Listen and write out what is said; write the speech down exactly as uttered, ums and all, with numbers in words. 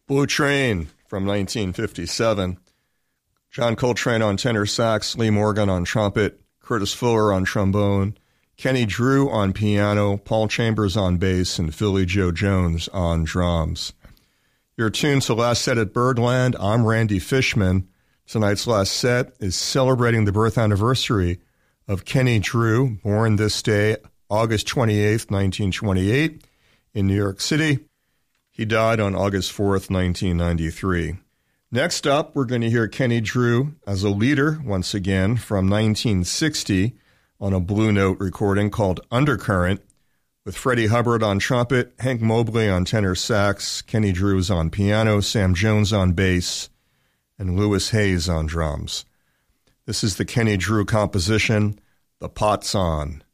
Blue Train from nineteen fifty-seven. John Coltrane on tenor sax, Lee Morgan on trumpet, Curtis Fuller on trombone, Kenny Drew on piano, Paul Chambers on bass, and Philly Joe Jones on drums. You're tuned to Last Set at Birdland. I'm Randy Fishman. Tonight's last set is celebrating the birth anniversary of Kenny Drew, born this day, August twenty-eighth, nineteen twenty-eight, in New York City. He died on August fourth, nineteen ninety-three. Next up, we're going to hear Kenny Drew as a leader, once again, from nineteen sixty on a Blue Note recording called Undercurrent, with Freddie Hubbard on trumpet, Hank Mobley on tenor sax, Kenny Drews on piano, Sam Jones on bass, and Lewis Hayes on drums. This is the Kenny Drew composition, The Pot's On.